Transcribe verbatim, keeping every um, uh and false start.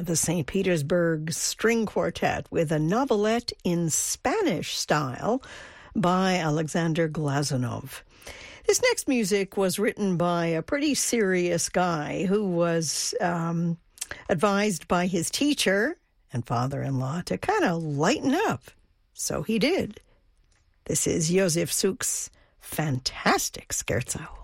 the Saint Petersburg String Quartet with a novelette in Spanish style by Alexander Glazunov. This next music was written by a pretty serious guy who was um, advised by his teacher and father-in-law to kind of lighten up. So he did. This is Josef Suk's fantastic Scherzo.